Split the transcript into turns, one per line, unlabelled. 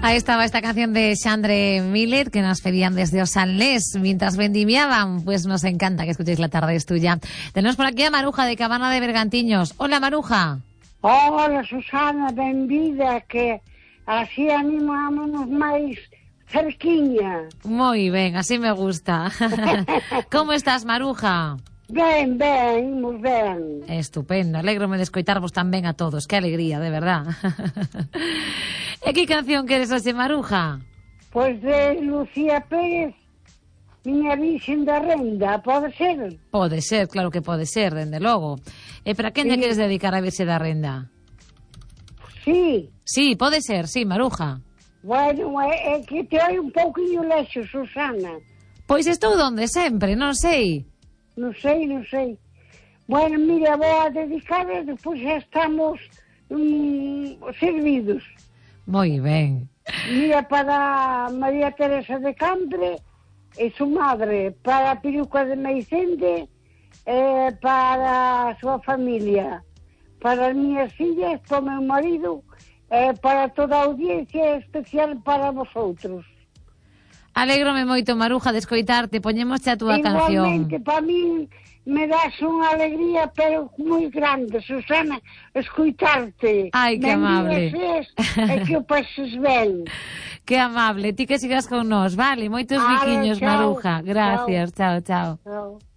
Ahí estaba esta canción de Xandre Millet que nos pedían desde Osalnés mientras vendimiaban. Pues nos encanta que escuchéis La tarde es tuya. Tenemos por aquí a Maruja de Cabana de Bergantiños. Hola, Maruja.
Hola, Susana, benvida, que así animámonos máis cerquiña.
Moi ben, así me gusta. Como estás, Maruja?
Ben, moi ben.
Estupendo, alégrome de escoitarvos tan ben a todos. Que alegría, de verdad. E que canción queres hoxe, Maruja?
Pois de Lucía Pérez, Miña Virxen da Renda, pode ser?
Pode ser, claro que pode ser, dende logo. E para quen lle queres dedicar a Virxe da Renda?
Sí.
Sí, pode ser, sí, Maruja.
Bueno, é que te oi un pouquinho lexo, Susana.
Pois estou donde sempre, non sei.
Non sei. Bueno, mira, vou a dedicar e depois xa estamos servidos.
Moi ben.
Mira, para María Teresa de Campre e su madre, para Piruca de Meicende, para a súa familia, para as miñas fillas, para o meu marido, para toda a audiencia, especial para vosotros.
Alégrome moito, Maruja, de escoitarte. Poñémosche a túa canción.
Igualmente, para mí me das unha alegría, pero moi grande, Susana, escoitarte.
Ai, que amable.
E que o pases ben.
Que amable. Ti que sigas con nós, vale? Moitos biquiños,
chao,
Maruja. Gracias, chao.
Chao.